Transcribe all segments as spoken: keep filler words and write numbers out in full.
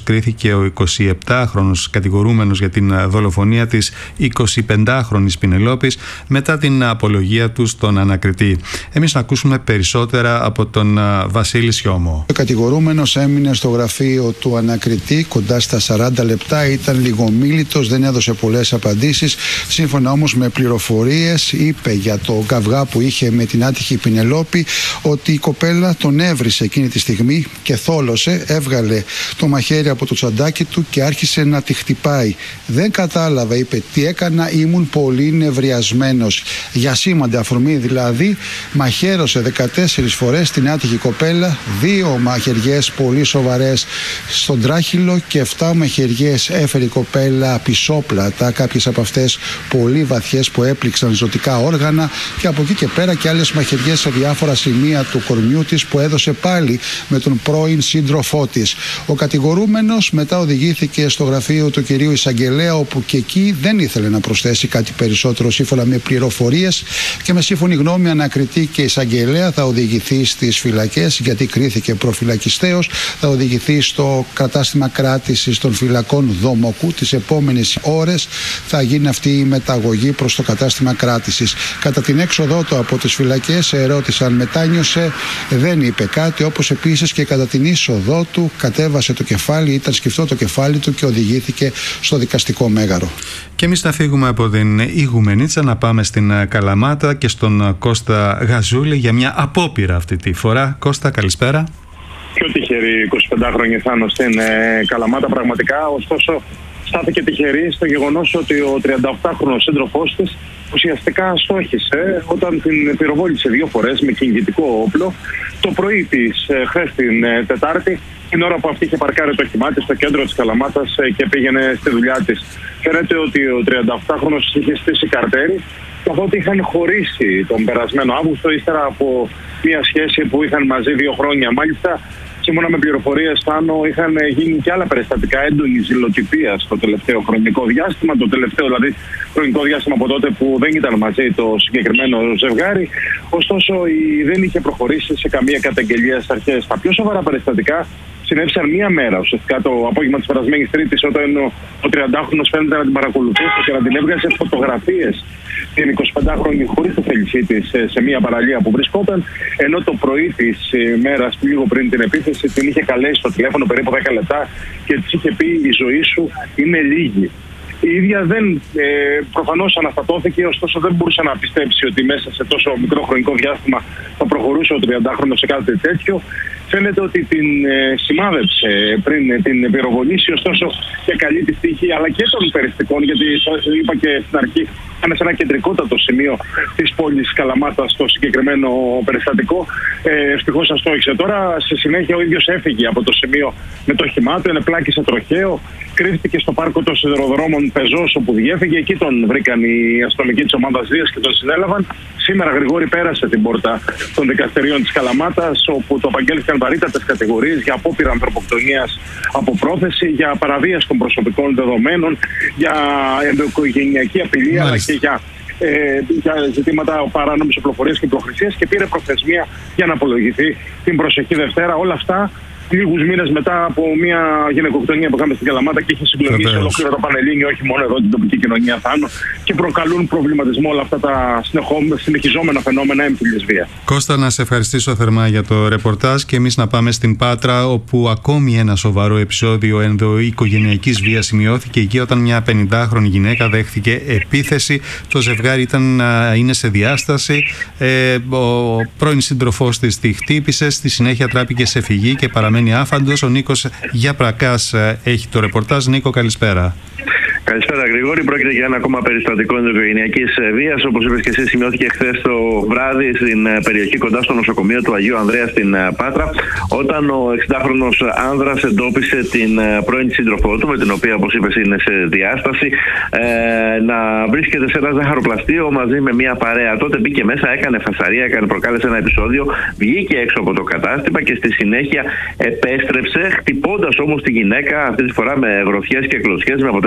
κρίθηκε ο εικοσιεπτάχρονος κατηγορούμενος για την δολοφονία της εικοσιπεντάχρονης Πινελόπης μετά την απολογία του στον ανακριτή. Εμείς να ακούσουμε περισσότερα από τον Βασίλη Σιώμο. Ο κατηγορούμενος έμεινε στο γραφείο του ανακριτή κοντά στα σαράντα λεπτά, ήταν λιγομίλητος, δεν έδωσε πολλές απαντήσεις. Σύμφωνα όμως με πληροφορίες, είπε για το καυγά που είχε με την άτυχη Πινελόπη ότι η κοπέλα τον έβρισε εκείνη τη στιγμή και θόλωσε, έβγαλε το μαχαίρι από το τσαντάκι του και άρχισε να τη χτυπάει. Δεν κατάλαβα, είπε, τι έκανα, ήμουν πολύ νευριασμένος. Για σήμαντη αφορμή δηλαδή, μαχαίρωσε δεκατέσσερις φορές την άτυχη κοπέλα, δύο μαχαιριές πολύ σοβαρές στον τράχυλο και εφτά μαχαιριές έφερε η κοπέλα πισόπλατα, κάποιες από αυτές πολύ βαθιές που έπληξαν ζωτικά όργανα, και από εκεί και πέρα και άλλες μαχαιριές σε διάφορα σημεία του κορμιού της που έδωσε πάλι με τον πρώην σύντροφό της. Ο κατηγορούμενος μετά οδηγήθηκε στο γραφείο του κυρίου Εισαγγελέα, όπου και εκεί δεν ήθελε να προσθέσει κάτι περισσότερο σύμφωνα με πληροφορίες, και με σύμφωνη γνώμη ανακριτή και Εισαγγελέα θα οδηγηθεί στις φυλακές, γιατί κρίθηκε προφυλακιστέως. Θα οδηγηθεί στο κατάστημα κράτησης των φυλακών Δομοκού. Τις επόμενες ώρες θα γίνει αυτή η μεταγωγή προς το κατάστημα κράτησης. Κατά την έξοδό του από τις φυλακές ερώτησαν μετάνιωσε, δεν είπε κάτι, όπως επίσης και κατά την είσοδό του κατέβασε το κεφάλι, ήταν σκυφτό το κεφάλι του και οδηγήθηκε στο δικαστικό μέγαρο. Και εμείς θα φύγουμε από την Ιγουμενίτσα να πάμε στην Καλαμάτα και στον Κώστα Γαζούλη για μια απόπειρα αυτή τη φορά. Κώστα, καλησπέρα. Πιο τυχερή εικοσιπεντάχρονη Θάνο στην ε, Καλαμάτα πραγματικά, ωστόσο στάθηκε τυχερή στο γεγονός ότι ο τριανταοκτάχρονος σύντροφός της ουσιαστικά στόχισε όταν την πυροβόλησε δύο φορές με κυνηγητικό όπλο το πρωί της ε, χθες την ε, Τετάρτη, την ώρα που αυτή είχε παρκάρει το όχημά της στο κέντρο της Καλαμάτας ε, και πήγαινε στη δουλειά της. Φαίνεται ότι ο τριανταοκτάχρονος είχε στήσει καρτέρι, καθότι είχαν χωρίσει τον περασμένο Αύγουστο ύστερα από μια σχέση που είχαν μαζί δύο χρόνια. Μάλιστα, σύμφωνα με πληροφορίες, Θάνο, είχαν γίνει και άλλα περιστατικά έντονη ζηλοτυπία στο τελευταίο χρονικό διάστημα. Το τελευταίο δηλαδή χρονικό διάστημα από τότε που δεν ήταν μαζί το συγκεκριμένο ζευγάρι. Ωστόσο, η, δεν είχε προχωρήσει σε καμία καταγγελία στις αρχές. Τα πιο σοβαρά περιστατικά συνέβησαν μία μέρα, ουσιαστικά το απόγευμα της περασμένης Τρίτης, όταν ο, ο τριαντάχρονος φαίνεται να την παρακολουθούσε και να την έβγαζε φωτογραφίες την εικοσιπεντάχρονη χωρίς τη θέλησή της σε μία παραλία που βρισκόταν, ενώ το πρωί της μέρας, λίγο πριν την επίθεση, την είχε καλέσει στο τηλέφωνο περίπου δέκα λεπτά και της είχε πει «Η ζωή σου είναι λίγη». Η ίδια δεν, ε, προφανώς αναστατώθηκε, ωστόσο δεν μπορούσε να πιστέψει ότι μέσα σε τόσο μικρό χρονικό διάστημα θα προχωρούσε ο τριαντάχρονος σε κάτι τέτοιο. Φαίνεται ότι την ε, σημάδεψε πριν την πυροβολήσει, ωστόσο και καλή της τύχη αλλά και των περιστικών, γιατί είπα και στην αρχή ήταν σε ένα κεντρικότατο σημείο της πόλης Καλαμάτας στο συγκεκριμένο περιστατικό. Ε, ευτυχώς αστόχησε. Τώρα στη συνέχεια ο ίδιος έφυγε από το σημείο με το όχημά του, ενεπλάκησε τροχαίο, κρύφτηκε στο πάρκο των σιδηροδρόμων Πεζός όπου διέφυγε. Εκεί τον βρήκαν οι αστυνομικοί της ομάδας Δίας και τον συνέλαβαν. Σήμερα Γρηγόρη πέρασε την πόρτα των δικαστηρίων της Καλαμάτας, όπου το απαγγέλθηκαν βαρύτατες κατηγορίες για απόπειρα ανθρωποκτονίας από πρόθεση, για παραβίαση των προσωπικών δεδομένων, για ενδοοικογενειακή απειλή, αλλά και για, ε, για ζητήματα παράνομης οπλοφορίας και υποχρισίας, και πήρε προθεσμία για να απολογηθεί την προσεχή Δευτέρα. Όλα αυτά λίγους μήνες μετά από μια γυναικοκτονία που είχαμε στην Καλαμάτα και είχε συγκλονίσει ολόκληρο το Πανελλήνιο, όχι μόνο εδώ την τοπική κοινωνία, Θάνο, και προκαλούν προβληματισμό όλα αυτά τα συνεχιζόμενα φαινόμενα έμφυλης βίας. Κώστα, να σε ευχαριστήσω θερμά για το ρεπορτάζ, και εμείς να πάμε στην Πάτρα, όπου ακόμη ένα σοβαρό επεισόδιο ενδοοικογενειακής βίας σημειώθηκε εκεί, όταν μια πενηντάχρονη γυναίκα δέχθηκε επίθεση. Το ζευγάρι ήταν, είναι σε διάσταση. Ε, ο πρώην σύντροφός της τη χτύπησε, στη συνέχεια τράπηκε σε φυγή και παραμένει άφαντος. Ο Νίκος Γιαπρακάς έχει το ρεπορτάζ. Νίκο, καλησπέρα. Καλησπέρα, Γρηγόρη. Πρόκειται για ένα ακόμα περιστατικό ενδοοικογενειακής βίας. Όπως είπες και εσύ, σημειώθηκε χθες το βράδυ στην περιοχή κοντά στο νοσοκομείο του Αγίου Ανδρέα στην Πάτρα, όταν ο εξηντάχρονος άνδρας εντόπισε την πρώην σύντροφό του, με την οποία, όπως είπες, είναι σε διάσταση, ε, να βρίσκεται σε ένα ζαχαροπλαστείο μαζί με μια παρέα. Τότε μπήκε μέσα, έκανε φασαρία, έκανε, προκάλεσε ένα επεισόδιο, βγήκε έξω από το κατάστημα και στη συνέχεια επέστρεψε, χτυπώντας όμως τη γυναίκα, αυτή τη φορά με γροθιές και κλωτσιές, με αποτέλεσμα να την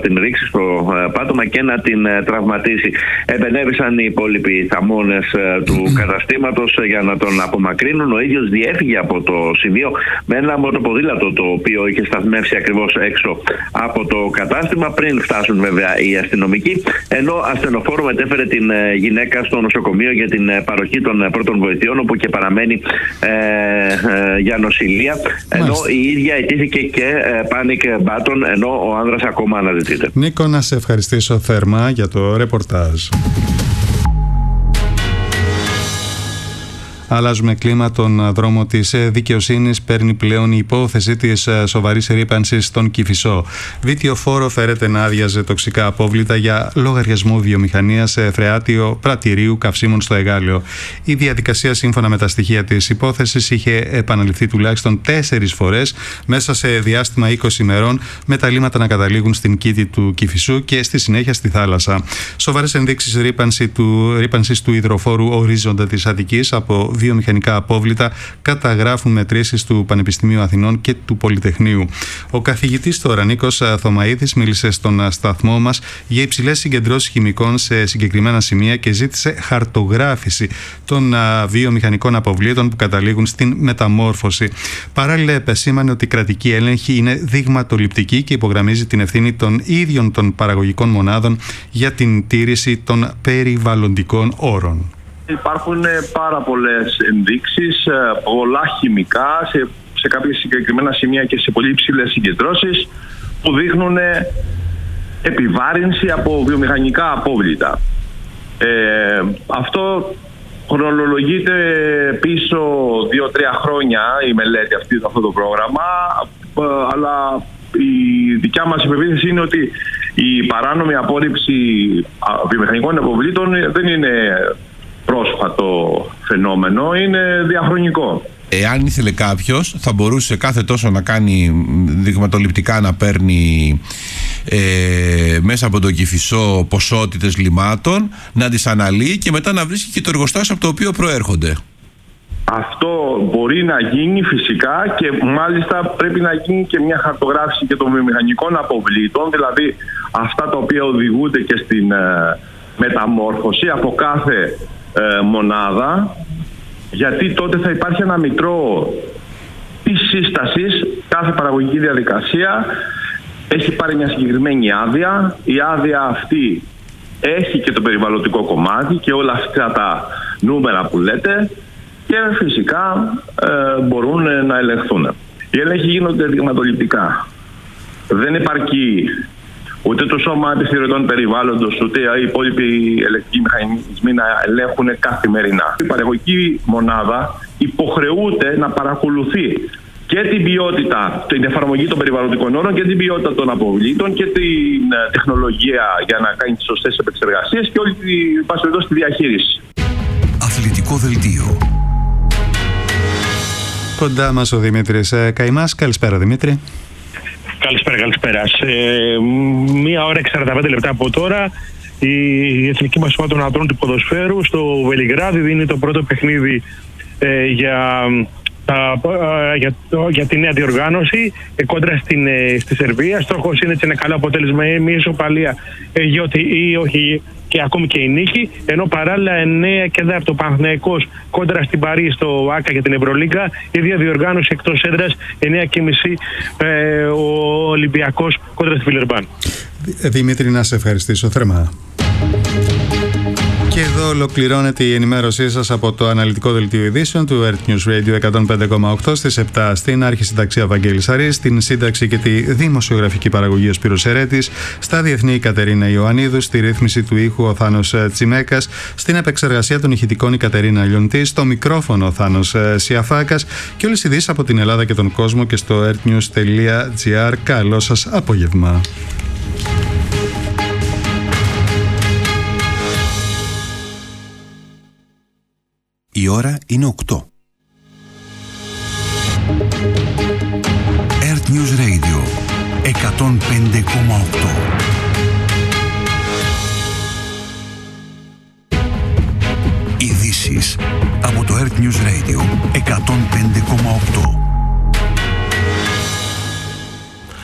την ρίξει στο πάτωμα και να την τραυματίσει. Επενέβησαν οι υπόλοιποι θαμώνες του καταστήματος για να τον απομακρύνουν. Ο ίδιος διέφυγε από το σημείο με ένα μοτοποδήλατο το οποίο είχε σταθμεύσει ακριβώς έξω από το κατάστημα, πριν φτάσουν βέβαια οι αστυνομικοί, ενώ ασθενοφόρο μετέφερε την γυναίκα στο νοσοκομείο για την παροχή των πρώτων βοηθειών, όπου και παραμένει ε, ε, για νοσηλεία. Ενώ Μάλιστα. η ίδια αιτήθηκε και ε, panic button, ενώ ο άνδρας ακόμα αναζητείται. Νίκο, να σε ευχαριστήσω θερμά για το ρεπορτάζ. Αλλάζουμε κλίμα. Τον δρόμο της δικαιοσύνης παίρνει πλέον η υπόθεση της σοβαρής ρύπανσης στον Κηφισό. Βιτιοφόρο φέρεται να άδειαζε τοξικά απόβλητα για λογαριασμό βιομηχανίας σε φρεάτιο πρατηρίου καυσίμων στο Εγάλεο. Η διαδικασία, σύμφωνα με τα στοιχεία της υπόθεσης, είχε επαναληφθεί τουλάχιστον τέσσερις φορές μέσα σε διάστημα είκοσι ημερών, με τα λίμματα να καταλήγουν στην κήτη του Κηφισού και στη συνέχεια στη θάλασσα. Σοβαρές ενδείξεις ρύπανση του, ρύπανσης του υδροφόρου ορίζοντα της Αττικής από βιομηχανικά απόβλητα καταγράφουν μετρήσεις του Πανεπιστημίου Αθηνών και του Πολυτεχνείου. Ο καθηγητής τώρα, Νίκος Θωμαίδης, μίλησε στον σταθμό μας για υψηλές συγκεντρώσεις χημικών σε συγκεκριμένα σημεία και ζήτησε χαρτογράφηση των βιομηχανικών αποβλήτων που καταλήγουν στην μεταμόρφωση. Παράλληλα, επεσήμανε ότι η κρατική έλεγχη είναι δειγματοληπτική και υπογραμμίζει την ευθύνη των ίδιων των παραγωγικών μονάδων για την τήρηση των περιβαλλοντικών όρων. Υπάρχουν πάρα πολλές ενδείξεις, πολλά χημικά σε, σε κάποια συγκεκριμένα σημεία και σε πολύ υψηλές συγκεντρώσεις που δείχνουν επιβάρυνση από βιομηχανικά απόβλητα. Ε, αυτό χρονολογείται πίσω δύο τρία χρόνια η μελέτη αυτή, αυτό το πρόγραμμα, αλλά η δικιά μας υπεποίθηση είναι ότι η παράνομη απόρριψη βιομηχανικών αποβλήτων δεν είναι πρόσφατο φαινόμενο, είναι διαχρονικό. Εάν ήθελε κάποιος, θα μπορούσε κάθε τόσο να κάνει δειγματοληπτικά, να παίρνει ε, μέσα από τον Κηφισό ποσότητες λιμάτων, να τις αναλύει και μετά να βρίσκει και το εργοστάσιο από το οποίο προέρχονται. Αυτό μπορεί να γίνει φυσικά, και μάλιστα πρέπει να γίνει και μια χαρτογράφηση και των βιομηχανικών αποβλήτων, δηλαδή αυτά τα οποία οδηγούνται και στην ε, μεταμόρφωση από κάθε ε, μονάδα, γιατί τότε θα υπάρχει ένα μητρό της σύστασης. Κάθε παραγωγική διαδικασία έχει πάρει μια συγκεκριμένη άδεια. Η άδεια αυτή έχει και το περιβαλλοντικό κομμάτι και όλα αυτά τα νούμερα που λέτε, και φυσικά ε, μπορούν να ελεγχθούν. Οι έλεγχοι γίνονται δειγματοληπτικά. Δεν επαρκεί ούτε το Σώμα Επιθεωρητών Περιβάλλοντος, ούτε οι υπόλοιποι ελεκτικοί μηχανισμοί να ελέγχουν καθημερινά. Η παραγωγική μονάδα υποχρεούται να παρακολουθεί και την ποιότητα, την εφαρμογή των περιβαλλοντικών όρων και την ποιότητα των αποβλήτων και την τεχνολογία για να κάνει τις σωστές επεξεργασίες και όλη τη, τη διαχείριση. Αθλητικό δελτίο. Κοντά μας ο Δημήτρης Καημάς. Καλησπέρα, Δημήτρη. Καλησπέρα, καλησπέρα. Σε μία ώρα και σαράντα πέντε λεπτά από τώρα, η Εθνική μας Ομάδα των Ανδρών του Ποδοσφαίρου στο Βελιγράδι δίνει το πρώτο παιχνίδι ε, για, τα, ε, για, το, για τη νέα διοργάνωση ε, κόντρα στην, ε, στη Σερβία. Στόχος είναι ένα καλό αποτέλεσμα, μια ισοπαλία ε, ή όχι, και ακόμη και η νίκη, ενώ παράλληλα εννέα και δέκα Παναθηναϊκός κόντρα στην Παρί στο ΆΚΑ για την Ευρωλίγκα, η διαδιοργάνωση εκτός έδρας εννέα και μισή ε, ο Ολυμπιακός κόντρα στη Βιλερμπάν. Δημήτρη, να σε ευχαριστήσω θερμά. Και εδώ ολοκληρώνεται η ενημέρωσή σας από το αναλυτικό δελτίο ειδήσεων του Earth News Radio εκατόν πέντε κόμμα οκτώ. Στις επτά στην αρχισυνταξία Βαγγέλης Αρής, στην σύνταξη και τη δημοσιογραφική παραγωγή ο Σπύρος Ερέτης, στα διεθνή η Κατερίνα Ιωαννίδου, στη ρύθμιση του ήχου ο Θάνος Τσιμέκας, στην επεξεργασία των ηχητικών η Κατερίνα Λιοντή, στο μικρόφωνο ο Θάνος Σιαφάκας, και όλες οι ειδήσεις από την Ελλάδα και τον κόσμο και στο earthnews τελεία gr. Καλό σας απόγευμα. Η ώρα είναι οκτώ. Earth News Radio εκατόν πέντε κόμμα οκτώ. Ειδήσεις από το Earth News Radio εκατόν πέντε κόμμα οκτώ.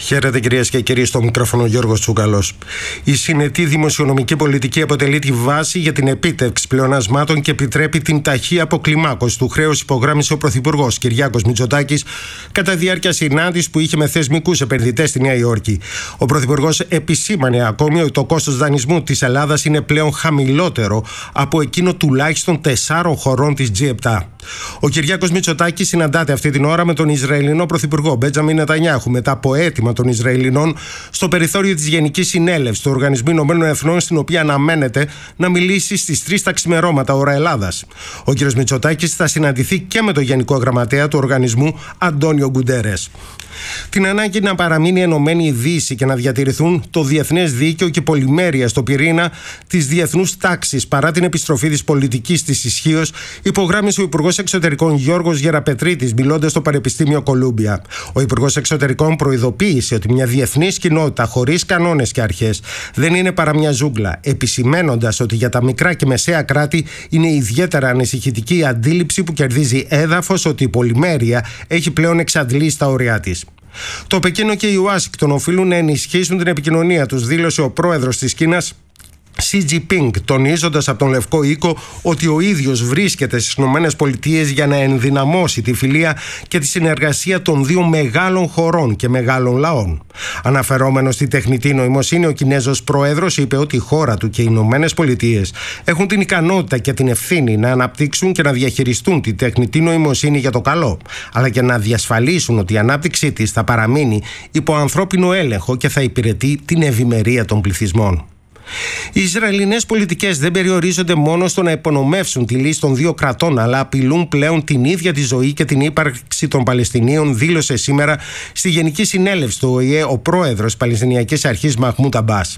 Χαίρετε κυρίες και κύριοι, στο μικρόφωνο Γιώργος Τσούκαλος. Η συνετή δημοσιονομική πολιτική αποτελεί τη βάση για την επίτευξη πλεονασμάτων και επιτρέπει την ταχύ αποκλιμάκωση του χρέους, υπογράμμισε ο Πρωθυπουργός Κυριάκος Μητσοτάκης κατά διάρκεια συνάντησης που είχε με θεσμικούς επενδυτές στη Νέα Υόρκη. Ο Πρωθυπουργός επισήμανε ακόμη ότι το κόστος δανεισμού της Ελλάδας είναι πλέον χαμηλότερο από εκείνο τουλάχιστον τεσσάρων χωρών της τζι επτά. Ο Κυριάκος Μητσοτάκης συναντάται αυτή την ώρα με τον Ισραηλινό Πρωθυπουργό Μπέντζαμιν Νετανιάχου μετά από αίτημα των Ισραηλινών στο περιθώριο της Γενικής Συνέλευσης του Οργανισμού Ηνωμένων Εθνών, στην οποία αναμένεται να μιλήσει στις τρεις τα ξημερώματα ώρα Ελλάδας. Ο κ. Μητσοτάκης θα συναντηθεί και με τον Γενικό Γραμματέα του οργανισμού Αντώνιο Γκουντέρες. Την ανάγκη να παραμείνει ενωμένη η Δύση και να διατηρηθούν το διεθνές δίκαιο και πολυμέρεια στο πυρήνα της διεθνούς τάξης παρά την επιστροφή της πολιτικής της ισχύως, υπογράμμισε ο Υπουργός Εξωτερικών Γιώργος Γεραπετρίτης μιλώντας στο Πανεπιστήμιο Κολούμπια. Ο Υπουργός Εξωτερικών προειδοποίησε ότι μια διεθνής κοινότητα χωρίς κανόνες και αρχές δεν είναι παρά μια ζούγκλα, επισημένοντας ότι για τα μικρά και μεσαία κράτη είναι ιδιαίτερα ανησυχητική η αντίληψη που κερδίζει έδαφος ότι η πολυμέρεια έχει πλέον εξαντλήσει τα όρια της. Το Πεκίνο και η Ουάσιγκτον οφείλουν να ενισχύσουν την επικοινωνία τους, δήλωσε ο πρόεδρος της Κίνας Σι Τζινπίνγκ, τονίζοντας από τον Λευκό Οίκο ότι ο ίδιος βρίσκεται στις ΗΠΑ για να ενδυναμώσει τη φιλία και τη συνεργασία των δύο μεγάλων χωρών και μεγάλων λαών. Αναφερόμενος στη τεχνητή νοημοσύνη, ο Κινέζος πρόεδρος είπε ότι η χώρα του και οι ΗΠΑ έχουν την ικανότητα και την ευθύνη να αναπτύξουν και να διαχειριστούν τη τεχνητή νοημοσύνη για το καλό, αλλά και να διασφαλίσουν ότι η ανάπτυξή της θα παραμείνει υπό ανθρώπινο έλεγχο και θα υπηρετεί την ευημερία των πληθυσμών. Οι Ισραηλινές πολιτικές δεν περιορίζονται μόνο στο να υπονομεύσουν τη λύση των δύο κρατών, αλλά απειλούν πλέον την ίδια τη ζωή και την ύπαρξη των Παλαιστινίων, δήλωσε σήμερα στη Γενική Συνέλευση του Ο Η Ε ο πρόεδρος της Παλαιστινιακής Αρχής Μαχμούντ Αμπάς.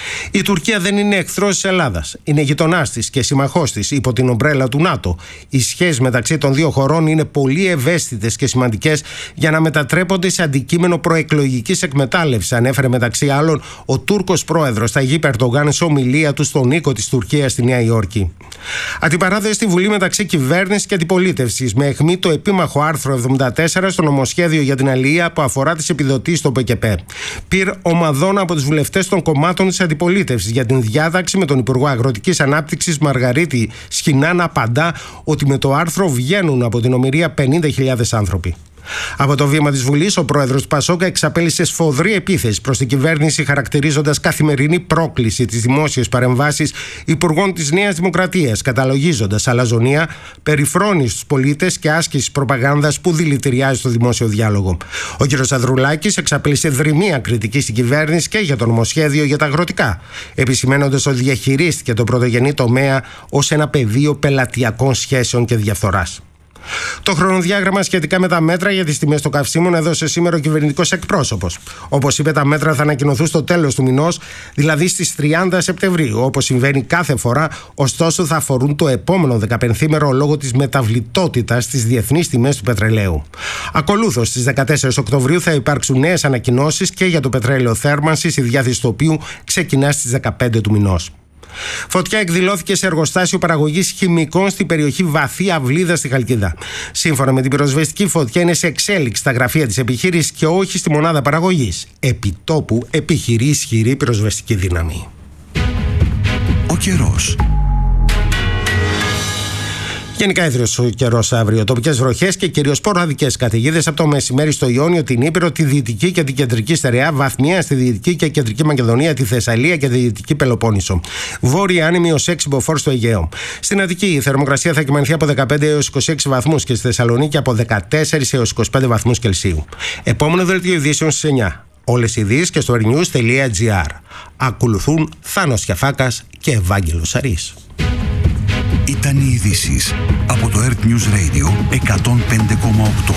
Η Τουρκία δεν είναι εχθρός της Ελλάδας. Είναι γειτονάς της και συμμαχός της υπό την ομπρέλα του ΝΑΤΟ. Οι σχέσεις μεταξύ των δύο χωρών είναι πολύ ευαίσθητες και σημαντικές για να μετατρέπονται σε αντικείμενο προεκλογικής εκμετάλλευσης, ανέφερε μεταξύ άλλων ο Τούρκος πρόεδρος Ταγίπ Ερντογάν σε ομιλία του στον οίκο της Τουρκίας στη Νέα Υόρκη. Αντιπαράθεση στη Βουλή μεταξύ κυβέρνησης και αντιπολίτευσης, με αιχμή το επίμαχο άρθρο εβδομήντα τέσσερα στο νομοσχέδιο για την αλληλεία που αφορά τις επιδοτήσεις στο ΠΚΠ. Πυρ ομαδών από τους βουλευτές των κομμάτων της αντιπολίτευσης για την διάταξη, με τον Υπουργό Αγροτικής Ανάπτυξης Μαργαρίτη Σχοινά να απαντά ότι με το άρθρο βγαίνουν από την ομηρία πενήντα χιλιάδες άνθρωποι. Από το βήμα της Βουλής, ο πρόεδρος του Πασόκα εξαπέλυσε σφοδρή επίθεση προς την κυβέρνηση, χαρακτηρίζοντας καθημερινή πρόκληση τις δημόσιες παρεμβάσεις υπουργών της Νέας Δημοκρατίας, καταλογίζοντας αλαζονία, περιφρόνηση στους πολίτες και άσκηση προπαγάνδας που δηλητηριάζει το δημόσιο διάλογο. Ο κ. Ανδρουλάκης εξαπέλυσε δρυμία κριτική στην κυβέρνηση και για το νομοσχέδιο για τα αγροτικά, επισημένοντας ότι διαχειρίστηκε το πρωτογενή τομέα ως ένα πεδίο πελατειακών σχέσεων και διαφθοράς. Το χρονοδιάγραμμα σχετικά με τα μέτρα για τις τιμές των καυσίμων έδωσε σήμερα ο κυβερνητικός εκπρόσωπος. Όπως είπε, τα μέτρα θα ανακοινωθούν στο τέλος του μηνός, δηλαδή στις τριάντα Σεπτεμβρίου, όπως συμβαίνει κάθε φορά, ωστόσο θα αφορούν το επόμενο δεκαπενθήμερο λόγω της μεταβλητότητας στις διεθνείς τιμές του πετρελαίου. Ακολούθως, στις δεκατέσσερις Οκτωβρίου θα υπάρξουν νέες ανακοινώσεις και για το πετρέλαιο θέρμανσης, η διάθεση του οποίου ξεκινά στις δεκαπέντε του μηνός. Φωτιά εκδηλώθηκε σε εργοστάσιο παραγωγής χημικών στην περιοχή Βαθύ Αυλίδα στη Χαλκίδα. Σύμφωνα με την πυροσβεστική, φωτιά είναι σε εξέλιξη στα γραφεία της επιχείρησης και όχι στη μονάδα παραγωγής. Επιτόπου επιχειρεί ισχυρή πυροσβεστική δύναμη. Ο καιρός. Γενικά έθριος ο καιρός αύριο. Τοπικές βροχές και κυρίως σποραδικές καταιγίδες από το μεσημέρι στο Ιόνιο, την Ήπειρο, τη Δυτική και την Κεντρική Στερεά, βαθμία στη Δυτική και Κεντρική Μακεδονία, τη Θεσσαλία και τη Δυτική Πελοπόννησο. Βόρεια άνεμη ως έξι μποφόρ στο Αιγαίο. Στην Αττική η θερμοκρασία θα κυμανθεί από δεκαπέντε έως είκοσι έξι βαθμούς και στη Θεσσαλονίκη από δεκατέσσερα έως είκοσι πέντε βαθμούς Κελσίου. Επόμενο δελτίο ειδήσεων στις εννιά. Όλες οι ειδήσεις και στο airnews τελεία gr. Ακολουθούν Θάνος Κιαφάκας και Ευάγγελος Σαρής. Ήταν οι ειδήσεις από το Earth News Radio εκατόν πέντε κόμμα οκτώ.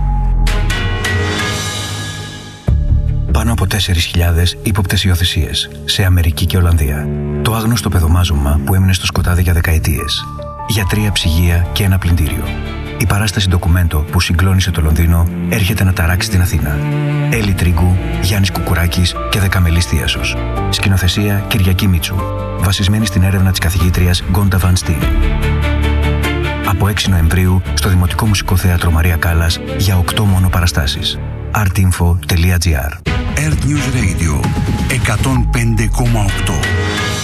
Πάνω από τέσσερις χιλιάδες ύποπτες υιοθεσίες σε Αμερική και Ολλανδία. Το άγνωστο παιδομάζωμα που έμεινε στο σκοτάδι για δεκαετίες. Γιατρία, ψυγεία και ένα πλυντήριο. Η παράσταση ντοκουμέντο που συγκλώνησε το Λονδίνο έρχεται να ταράξει την Αθήνα. Έλλη Τρίγκου, Γιάννης Κουκουράκης και Δεκαμελής Θίασος. Σκηνοθεσία Κυριακή Μίτσου. Βασισμένη στην έρευνα της καθηγήτριας Γκόντα Βαν Στιν. Από έξι Νοεμβρίου στο Δημοτικό Μουσικό Θέατρο Μαρία Κάλλας για οκτώ μόνο παραστάσεις. artinfo τελεία gr. Earth News Radio εκατόν πέντε κόμμα οκτώ.